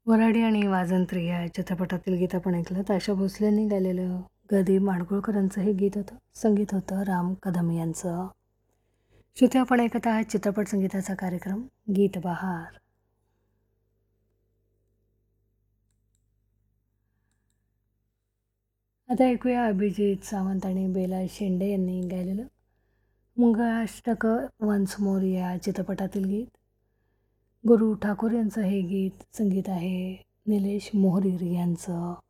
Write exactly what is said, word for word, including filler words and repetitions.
वऱ्हाडी आणि वाजंत्री या चित्रपटातील गीत आपण ऐकलं तर आशा भोसलेंनी गायलेलं ग. माडगुळकरांचं हे गीत होतं. संगीत होतं राम कदम यांचं. श्रोते, आपण ऐकत आहात चित्रपट संगीताचा कार्यक्रम गीत बहार. आता ऐकूया अभिजित सावंत आणि बेला शेंडे यांनी गायलेलं मंगळाष्टक वन्स मोर या चित्रपटातील गीत. गुरु ठाकूर यांचं हे गीत. संगीत आहे निलेश मोहरीर यांचं.